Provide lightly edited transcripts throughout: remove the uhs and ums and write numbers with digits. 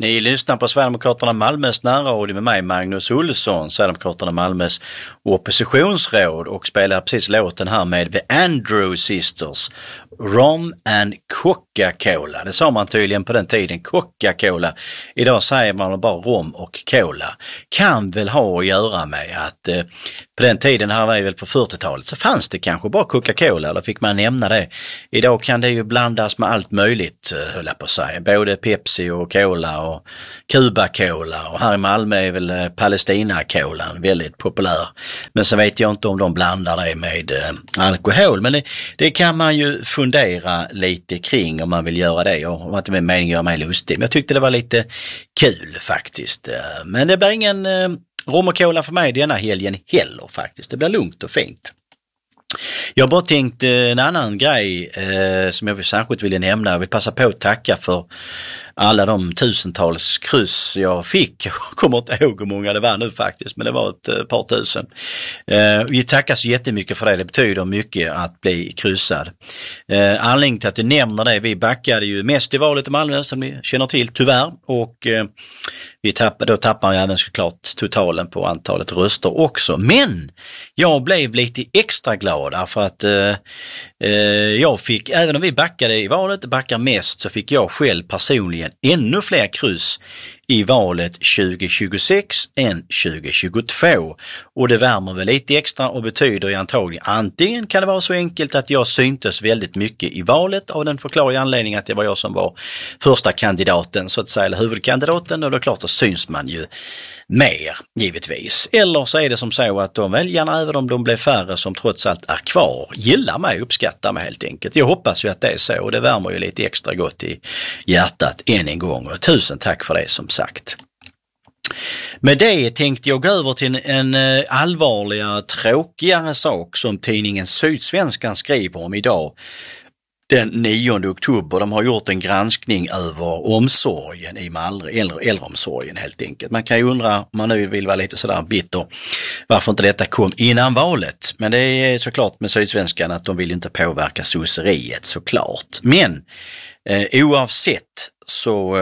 Ni lyssnar på Sverigedemokraterna Malmös närradio med mig, Magnus Olsson, Sverigedemokraterna Malmös oppositionsråd, och spelar precis låten här med The Andrew Sisters, Rom and Coca-Cola. Det sa man tydligen på den tiden, Coca-Cola. Idag säger man bara rom och cola. Kan väl ha att göra med att på den tiden, här var väl på 40-talet, så fanns det kanske bara Coca-Cola, eller fick man nämna det. Idag kan det ju blandas med allt möjligt, höll jag på att säga. Både Pepsi och Cola och Cuba-Cola, och här i Malmö är väl Palestina-Cola väldigt populär. Men så vet jag inte om de blandar det med alkohol, men det kan man ju fundera lite kring om man vill göra det. Jag var inte med meningen att göra mig lustig, men jag tyckte det var lite kul faktiskt. Men det blir ingen rom och cola för mig denna helgen heller faktiskt. Det blir lugnt och fint. Jag bara tänkte en annan grej som jag särskilt ville nämna. Jag vill passa på att tacka för alla de tusentals kryss jag fick. Jag kommer inte ihåg hur många det var nu faktiskt, men det var ett par tusen. Vi tackar så jättemycket för det. Det betyder mycket att bli kryssad. Anledningen till att du nämner det, vi backade ju mest i valet i Malmö som ni känner till tyvärr, och då tappar vi även såklart totalen på antalet röster också. Men jag blev lite extra glad för att jag fick, även om vi backade i valet, backar mest, så fick jag själv personligen ännu fler kryss i valet 2026 än 2022. Och det värmer väl lite extra och betyder ju antagligen antingen kan det vara så enkelt att jag syntes väldigt mycket i valet av den förklarliga anledningen att det var jag som var första kandidaten så att säga, eller huvudkandidaten, och då klart då syns man ju mer givetvis. Eller så är det som så att de väljarna, även om de blev färre som trots allt är kvar, gillar mig, uppskattar mig helt enkelt. Jag hoppas ju att det är så, och det värmer ju lite extra gott i hjärtat än en gång, och tusen tack för det som sagt. Med det tänkte jag gå över till en allvarligare, tråkigare sak som tidningen Sydsvenskan skriver om idag. Den 9 oktober, de har gjort en granskning över omsorgen i Malmö, äldreomsorgen helt enkelt. Man kan ju undra, om man nu vill vara lite sådär bitter, varför inte detta kom innan valet. Men det är såklart med Sydsvenskan att de vill inte påverka sosseriet såklart. Men oavsett så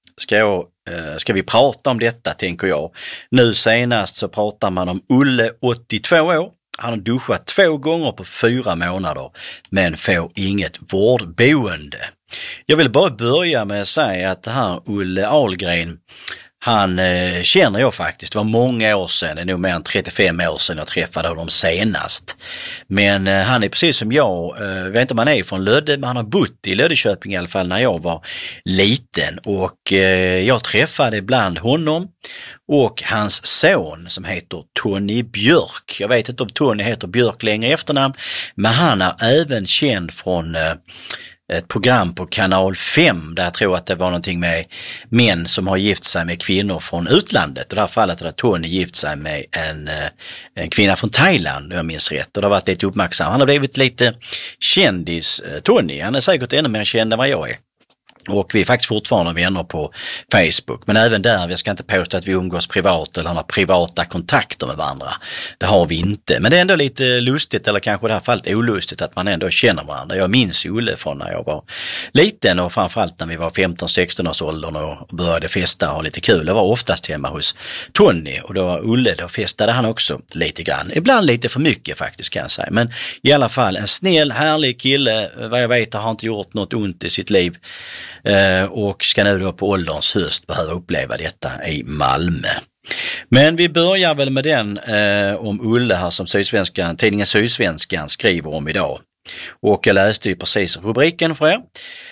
ska vi prata om detta, tänker jag. Nu senast så pratar man om Ulle, 82 år. Han har duschat 2 gånger på 4 månader men får inget vårdboende. Jag vill bara börja med att säga att det här Olle Ahlgren, han känner jag faktiskt. Det var många år sedan, det är nog mer än 35 år sedan jag träffade honom senast. Men han är precis som jag, vet inte om han är från Lödde, men han har bott i Löddeköping i alla fall när jag var liten. Och jag träffade ibland honom och hans son som heter Tony Björk. Jag vet inte om Tony heter Björk längre i efternamn, men han är även känd från ett program på kanal 5 där jag tror att det var någonting med män som har gift sig med kvinnor från utlandet. Och i det här fallet har Tony gift sig med en kvinna från Thailand, om jag minns rätt. Och det har varit lite uppmärksam. Han har blivit lite kändis, Tony. Han är säkert ännu mer känd än vad jag är. Och vi är faktiskt fortfarande vänner på Facebook. Men även där, jag ska inte påstå att vi umgås privat eller har privata kontakter med varandra. Det har vi inte. Men det är ändå lite lustigt, eller kanske i det här fallet olustigt, att man ändå känner varandra. Jag minns Olle från när jag var liten, och framförallt när vi var 15-16 års åldern och började festa och ha lite kul. Det var oftast hemma hos Tony, och då var Olle, då festade han också lite grann. Ibland lite för mycket faktiskt, kan jag säga. Men i alla fall en snäll, härlig kille. Vad jag vet har han inte gjort något ont i sitt liv. Och ska nu då på ålderns höst behöva uppleva detta i Malmö. Men vi börjar väl med den om Ulle här som tidningen Sydsvenskan skriver om idag. Och jag läste ju precis rubriken för er.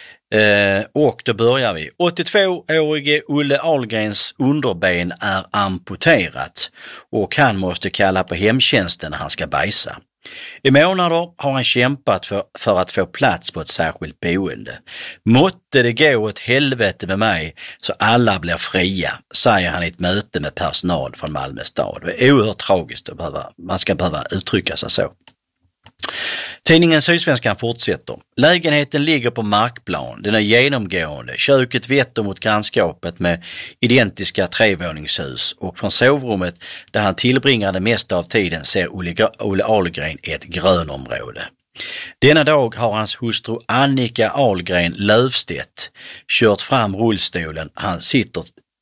Och då börjar vi. 82-årige Ulle Ahlgrens underben är amputerat och han måste kalla på hemtjänsten när han ska bajsa. I månader har han kämpat för att få plats på ett särskilt boende. Måtte det gå åt helvete med mig så alla blir fria, säger han i ett möte med personal från Malmö stad. Det är oerhört tragiskt att man ska behöva uttrycka sig så. Tidningen Sydsvenskan fortsätter. Lägenheten ligger på markplan, den är genomgående. Köket vetter mot grannskapet med identiska trevåningshus, och från sovrummet där han tillbringar det mesta av tiden ser Olle Ahlgren ett grönområde. Denna dag har hans hustru Annika Ahlgren Löfstedt kört fram rullstolen han sitter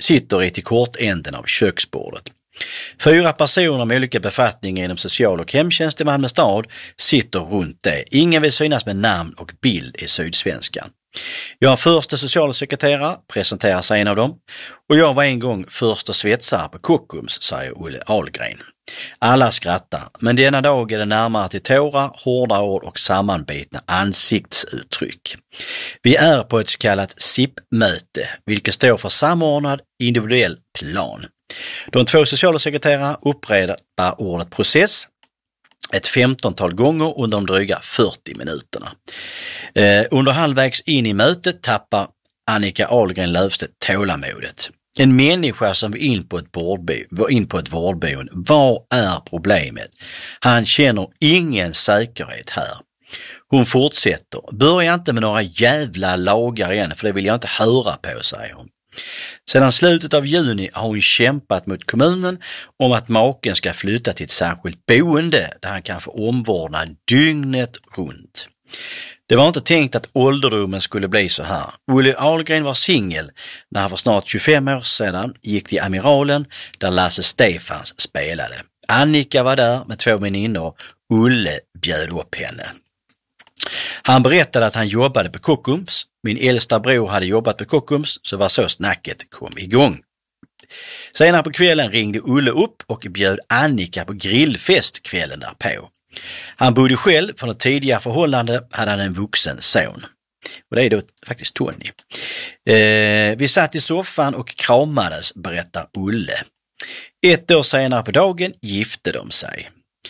sitter i till kortänden av köksbordet. 4 personer med olika befattningar inom social- och hemtjänst i Malmö stad sitter runt det. Ingen vill synas med namn och bild i Sydsvenskan. Jag är första socialsekreterare, presenterar sig en av dem. Och jag var en gång första svetsare på Kockums, säger Olle Ahlgren. Alla skrattar, men denna dag är det närmare till tårar, hårda ord och sammanbitna ansiktsuttryck. Vi är på ett så kallat SIP-möte, vilket står för samordnad individuell plan. De 2 socialsekreterare upprepar ordet process ett 15-tal gånger under de dryga 40 minuterna. Under halvvägs in i mötet tappar Annika Ahlgren Löfstedt tålamodet. En människa som var in på ett vårdboende. Vad är problemet? Han känner ingen säkerhet här. Hon fortsätter. Börja inte med några jävla lagar igen, för det vill jag inte höra på, säger hon. Sedan slutet av juni har hon kämpat mot kommunen om att maken ska flytta till ett särskilt boende där han kan få omvårdnad dygnet runt. Det var inte tänkt att ålderdomen skulle bli så här. Olle Ahlgren var singel när han för snart 25 år sedan gick till Amiralen där Lasse Stefans spelade. Annika var där med 2 väninnor. Olle bjöd upp henne. Han berättade att han jobbade på Kockums. Min äldsta bror hade jobbat på Kockums, så var så snacket kom igång. Senare på kvällen ringde Olle upp och bjöd Annika på grillfest kvällen därpå. Han bodde själv, för något tidigare förhållande hade han en vuxen son. Och det är då faktiskt Tony. Vi satt i soffan och kramades, berättar Olle. 1 år senare på dagen gifte de sig.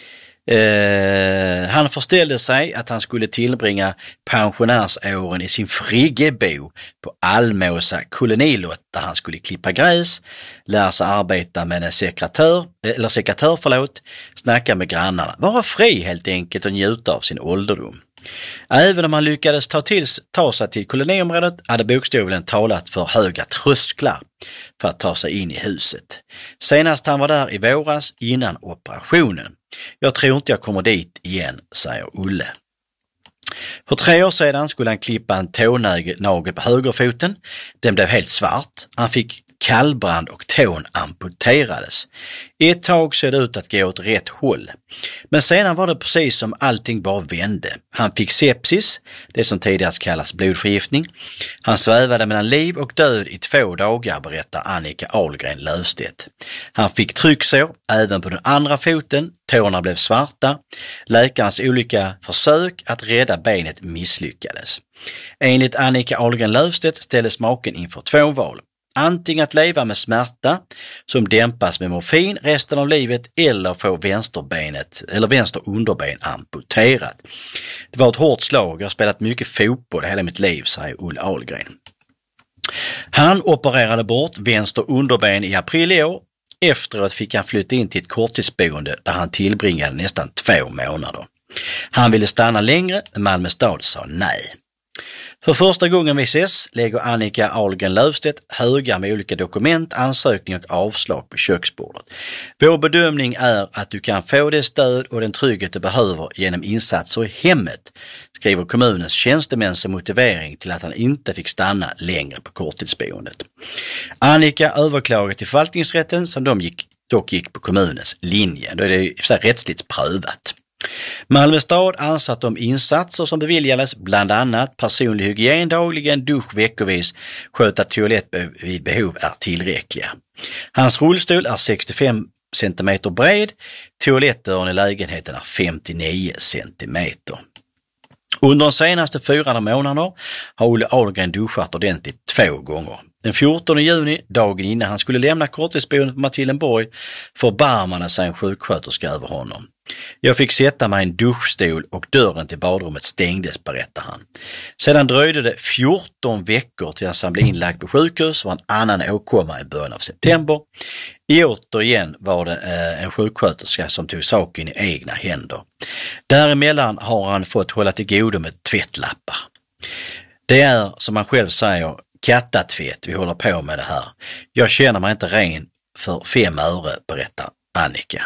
Han förställde sig att han skulle tillbringa pensionärsåren i sin friggebo på Almåsa kolonilott där han skulle klippa gräs, lära sig arbeta med en sekatör, snacka med grannarna, vara fri helt enkelt och njuta av sin ålderdom. Även om han lyckades ta sig till koloniområdet hade bokstavligen talat för höga trösklar för att ta sig in i huset. Senast han var där i våras innan operationen. Jag tror inte jag kommer dit igen, säger Olle. För 3 år sedan skulle han klippa en tånagel på högerfoten. Den blev helt svart. Han fick kallbrand och tån amputerades. Ett tag såg det ut att gå åt rätt håll. Men sedan var det precis som allting bara vände. Han fick sepsis, det som tidigare kallas blodförgiftning. Han svävade mellan liv och död i 2 dagar, berättar Annika Ahlgren Löfstedt. Han fick trycksår även på den andra foten, tårna blev svarta. Läkarnas olika försök att rädda benet misslyckades. Enligt Annika Ahlgren Löfstedt ställdes maken inför 2 val. Antingen att leva med smärta som dämpas med morfin resten av livet eller få vänster underben amputerat. Det var ett hårt slag. Jag har spelat mycket fotboll hela mitt liv, säger Olle Ahlgren. Han opererade bort vänster underben i april i år. Efteråt fick han flytta in till ett korttidsboende där han tillbringade nästan 2 månader. Han ville stanna längre, men Malmö stad sa nej. För första gången vi ses lägger Annika Ahlgren Löfstedt högar med olika dokument, ansökningar och avslag på köksbordet. Vår bedömning är att du kan få det stöd och den trygghet du behöver genom insatser i hemmet, skriver kommunens tjänstemän som motivering till att han inte fick stanna längre på korttidsboendet. Annika överklagade till förvaltningsrätten som dock gick på kommunens linje. Då är det rättsligt prövat. Malmö stad anser att de insatser som beviljades, bland annat personlig hygien dagligen, dusch veckovis, sköta toalett vid behov, är tillräckliga. Hans rullstol är 65 cm bred, toalettdörren i lägenheten är 59 cm. Under de senaste 4 månaderna har Olle Ahlgren duschat ordentligt 2 gånger. Den 14 juni, dagen innan han skulle lämna korttidsboendet på Matillenborg, förbarmade sig en sjuksköterska över honom. Jag fick sätta mig i en duschstol och dörren till badrummet stängdes, berättar han. Sedan dröjde det 14 veckor till han blev inlagd på sjukhus, var en annan åkomma i början av september. Återigen var det en sjuksköterska som tog saken i egna händer. Däremellan har han fått hålla till godo med tvättlappar. Det är, som han själv säger, kattatvätt vi håller på med det här. Jag känner mig inte ren för 5 öre, berättar Annika.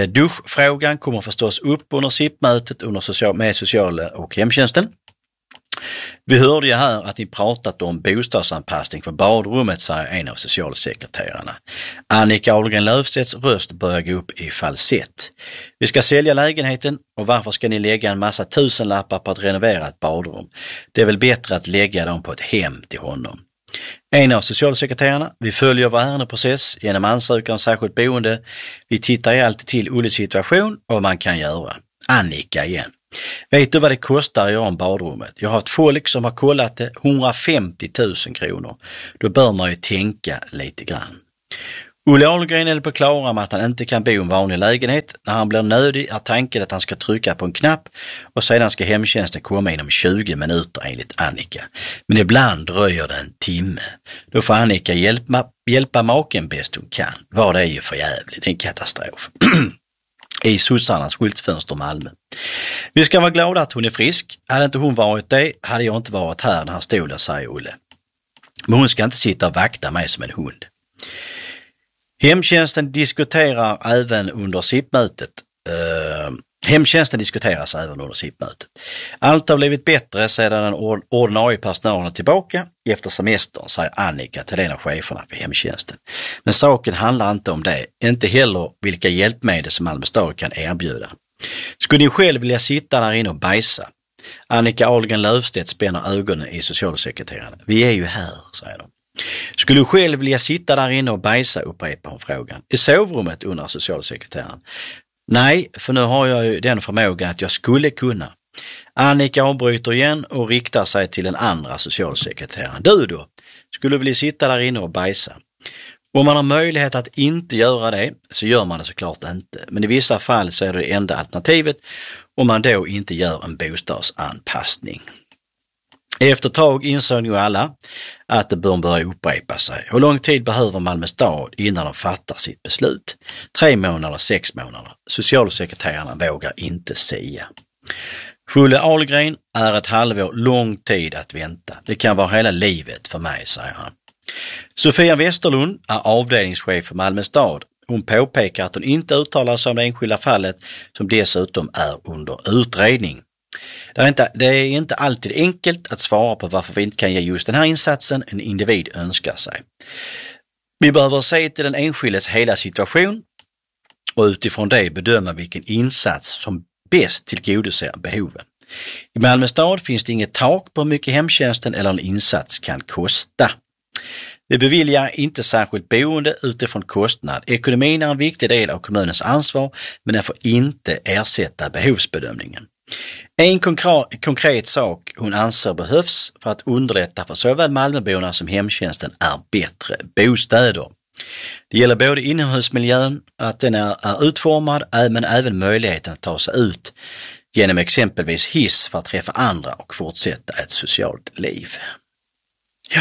Duschfrågan kommer förstås upp under SIP-mötet med social- och hemtjänsten. Vi hörde ju här att ni pratat om bostadsanpassning för badrummet, säger en av socialsekreterarna. Annika Ahlgren Löfstedts röst börjar gå upp i falsett. Vi ska sälja lägenheten och varför ska ni lägga en massa tusenlappar på att renovera ett badrum? Det är väl bättre att lägga dem på ett hem till honom. En av socialsekreterarna, vi följer vår ärendeprocess genom ansökan om särskilt boende. Vi tittar ju alltid till olika situation och vad man kan göra. Annika igen. Vet du vad det kostar att göra om badrummet? Jag har haft folk som har kollat det, 150 000 kronor. Då bör man ju tänka lite grann. Olle Ahlgren är på klara med att han inte kan bo i en vanlig lägenhet. När han blir nödig är tanken att han ska trycka på en knapp och sedan ska hemtjänsten komma inom 20 minuter enligt Annika. Men ibland dröjer det en timme. Då får Annika hjälpa maken bäst hon kan. Vad det är ju för jävligt, det är en katastrof. I sossarnas skyltfönster Malmö. Vi ska vara glada att hon är frisk. Hade inte hon varit det hade jag inte varit här när han stod där, säger Olle. Men hon ska inte sitta och vakta mig som en hund. Hemtjänsten diskuteras även under SIP-mötet. Allt har blivit bättre sedan den ordinarie personalen är tillbaka efter semestern, säger Annika till en av cheferna för hemtjänsten. Men saken handlar inte om det, inte heller vilka hjälpmedel som Malmö stad kan erbjuda. Skulle ni själv vilja sitta där inne och bajsa? Annika Ahlgren Löfstedt spänner ögonen i socialsekreteraren. Vi är ju här, säger de. Skulle du själv vilja sitta där inne och bajsa, upprepar hon frågan. I sovrummet, undrar socialsekreteraren. Nej, för nu har jag ju den förmågan att jag skulle kunna. Annika avbryter igen och riktar sig till den andra socialsekreteraren. Du då? Skulle du vilja sitta där inne och bajsa? Om man har möjlighet att inte göra det så gör man det såklart inte. Men i vissa fall så är det enda alternativet om man då inte gör en bostadsanpassning. Efter ett tag insåg ju alla att det bör börja upprepa sig. Hur lång tid behöver Malmö stad innan de fattar sitt beslut? 3 månader, 6 månader. Socialsekreterarna vågar inte säga. Olle Ahlgren är ett halvår lång tid att vänta. Det kan vara hela livet för mig, säger han. Sofia Westerlund är avdelningschef för Malmö stad. Hon påpekar att hon inte uttalar sig om det enskilda fallet som dessutom är under utredning. Det är inte alltid enkelt att svara på varför vi inte kan ge just den här insatsen en individ önskar sig. Vi behöver se till den enskildes hela situation och utifrån det bedöma vilken insats som bäst tillgodoser behoven. I Malmö stad finns det inget tak på hur mycket hemtjänsten eller en insats kan kosta. Vi beviljar inte särskilt boende utifrån kostnad. Ekonomin är en viktig del av kommunens ansvar, men den får inte ersätta behovsbedömningen. En konkret sak hon anser behövs för att underlätta för såväl Malmöborna som hemtjänsten är bättre bostäder. Det gäller både inomhusmiljön, att den är utformad, men även möjligheten att ta sig ut genom exempelvis hiss för att träffa andra och fortsätta ett socialt liv. Ja.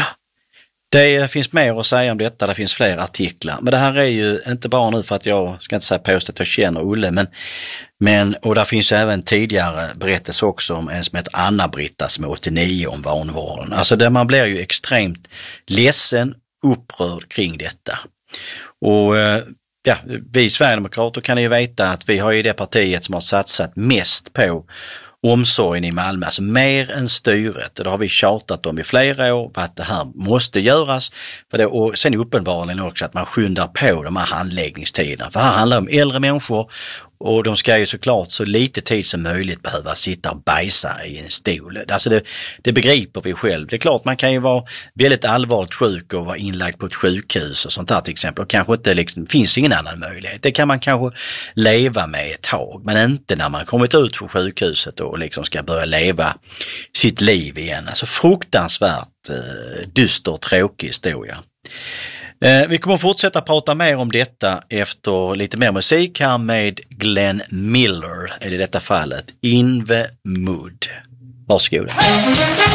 Det finns mer att säga om detta, det finns fler artiklar. Men det här är ju inte bara nu för att jag ska inte säga påstå att jag känner Olle, och där finns ju även tidigare berättelse också om en som heter Anna-Britta som är 89 om vanvården. Alltså där man blir ju extremt ledsen, upprörd kring detta. Och vi Sverigedemokrater kan ju veta att vi har ju det partiet som har satsat mest på omsorgen i Malmö, alltså mer än styret. Och det har vi tjatat om i flera år för att det här måste göras. Och sen är uppenbarligen också att man skyndar på de här handläggningstiderna. För här handlar det om äldre människor och de ska ju såklart så lite tid som möjligt behöva sitta och bajsa i en stol. Alltså det begriper vi själv. Det är klart man kan ju vara väldigt allvarligt sjuk och vara inlagd på ett sjukhus och sånt här till exempel. Och kanske inte finns ingen annan möjlighet. Det kan man kanske leva med ett tag. Men inte när man kommit ut från sjukhuset och ska börja leva sitt liv igen. Alltså fruktansvärt dyster och tråkig historia. Vi kommer att fortsätta prata mer om detta efter lite mer musik här med Glenn Miller, i detta fallet In the Mood. Varsågoda.